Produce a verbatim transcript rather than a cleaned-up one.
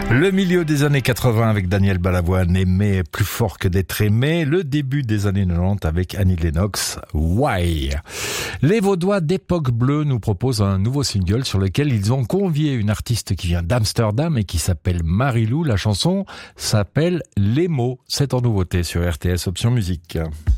Le milieu des années quatre-vingts avec Daniel Balavoine, aimé plus fort que d'être aimé. Le début des années quatre-vingt-dix avec Annie Lennox, Why. Les Vaudois d'Époque Bleue nous proposent un nouveau single sur lequel ils ont convié une artiste qui vient d'Amsterdam et qui s'appelle Marilou. La chanson s'appelle Les mots. C'est en nouveauté sur R T S Option Musique.